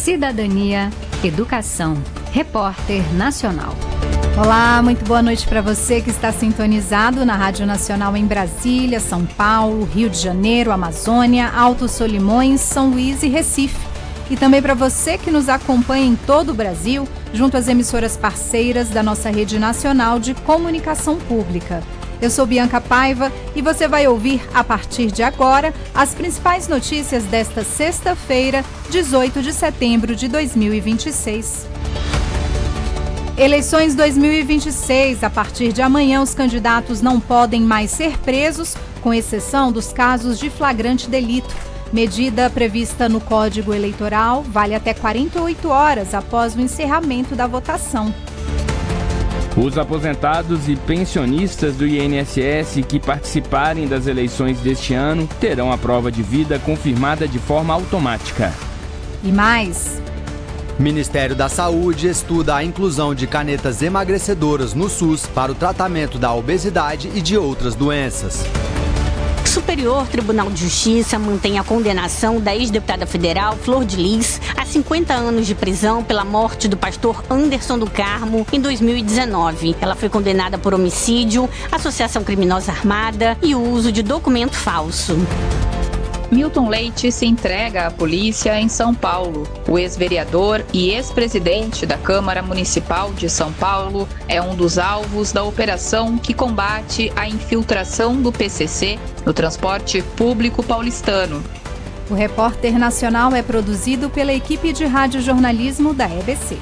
cidadania, educação. Repórter Nacional. Olá, muito boa noite para você que está sintonizado na Rádio Nacional em Brasília, São Paulo, Rio de Janeiro, Amazônia, Alto Solimões, São Luís e Recife. E também para você que nos acompanha em todo o Brasil, junto às emissoras parceiras da nossa rede nacional de comunicação pública. Eu sou Bianca Paiva e você vai ouvir, a partir de agora, as principais notícias desta sexta-feira, 18 de setembro de 2026. Eleições 2026. A partir de amanhã, os candidatos não podem mais ser presos, com exceção dos casos de flagrante delito. Medida prevista no Código Eleitoral vale até 48 horas após o encerramento da votação. Os aposentados e pensionistas do INSS que participarem das eleições deste ano terão a prova de vida confirmada de forma automática. E mais... Ministério da Saúde estuda a inclusão de canetas emagrecedoras no SUS para o tratamento da obesidade e de outras doenças. Superior Tribunal de Justiça mantém a condenação da ex-deputada federal Flor de Lis a 50 anos de prisão pela morte do pastor Anderson do Carmo em 2019. Ela foi condenada por homicídio, associação criminosa armada e o uso de documento falso. Milton Leite se entrega à polícia em São Paulo. O ex-vereador e ex-presidente da Câmara Municipal de São Paulo é um dos alvos da operação que combate a infiltração do PCC no transporte público paulistano. O Repórter Nacional é produzido pela equipe de radiojornalismo da EBC.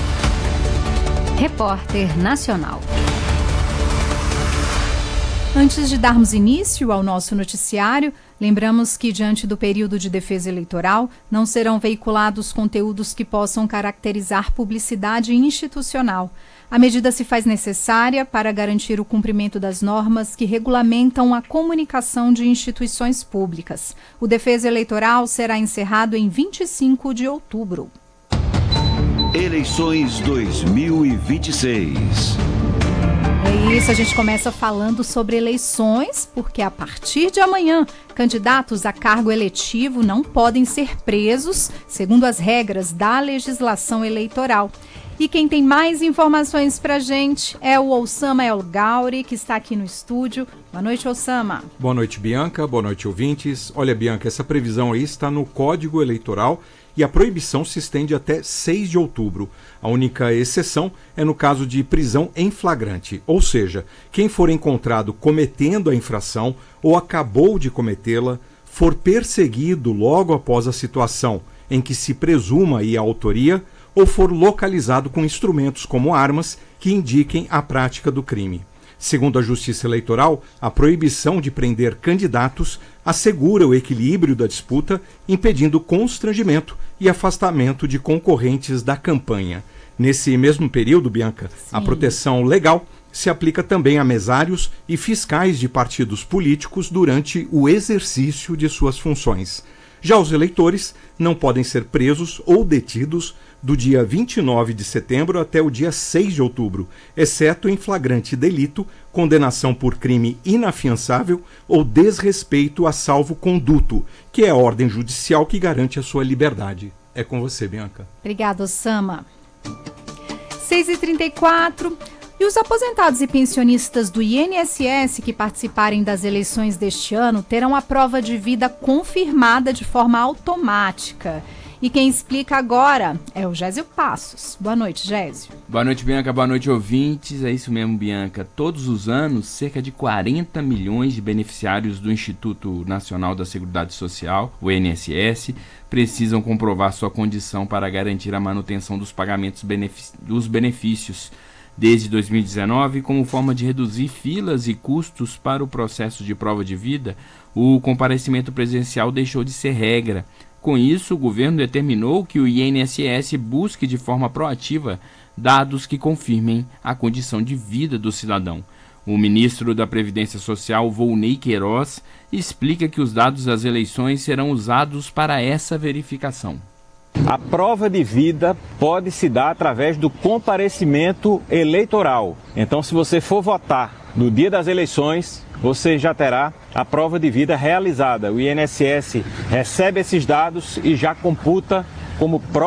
Repórter Nacional. Antes de darmos início ao nosso noticiário, lembramos que, diante do período de defesa eleitoral, não serão veiculados conteúdos que possam caracterizar publicidade institucional. A medida se faz necessária para garantir o cumprimento das normas que regulamentam a comunicação de instituições públicas. O Defesa Eleitoral será encerrado em 25 de outubro. Eleições 2026. É isso, a gente começa falando sobre eleições, porque a partir de amanhã, candidatos a cargo eletivo não podem ser presos, segundo as regras da legislação eleitoral. E quem tem mais informações pra gente é o Oussama El Gauri, que está aqui no estúdio. Boa noite, Oussama. Boa noite, Bianca. Boa noite, ouvintes. Olha, Bianca, essa previsão aí está no Código Eleitoral e a proibição se estende até 6 de outubro. A única exceção é no caso de prisão em flagrante, ou seja, quem for encontrado cometendo a infração ou acabou de cometê-la, for perseguido logo após a situação em que se presuma aí a autoria, ou for localizado com instrumentos como armas que indiquem a prática do crime. Segundo a Justiça Eleitoral, a proibição de prender candidatos assegura o equilíbrio da disputa, impedindo constrangimento e afastamento de concorrentes da campanha. Nesse mesmo período, Bianca, Sim. A proteção legal se aplica também a mesários e fiscais de partidos políticos durante o exercício de suas funções. Já os eleitores não podem ser presos ou detidos do dia 29 de setembro até o dia 6 de outubro, exceto em flagrante delito, condenação por crime inafiançável ou desrespeito a salvo-conduto, que é a ordem judicial que garante a sua liberdade. É com você, Bianca. Obrigada, Oussama. 6h34. E os aposentados e pensionistas do INSS que participarem das eleições deste ano terão a prova de vida confirmada de forma automática. E quem explica agora é o Gésio Passos. Boa noite, Gésio. Boa noite, Bianca. Boa noite, ouvintes. É isso mesmo, Bianca. Todos os anos, cerca de 40 milhões de beneficiários do Instituto Nacional da Seguridade Social, o INSS, precisam comprovar sua condição para garantir a manutenção dos pagamentos dos benefícios. Desde 2019, como forma de reduzir filas e custos para o processo de prova de vida, o comparecimento presencial deixou de ser regra. Com isso, o governo determinou que o INSS busque de forma proativa dados que confirmem a condição de vida do cidadão. O ministro da Previdência Social, Volney Queiroz, explica que os dados das eleições serão usados para essa verificação. A prova de vida pode se dar através do comparecimento eleitoral. Então, se você for votar no dia das eleições, você já terá a prova de vida realizada. O INSS recebe esses dados e já computa como prova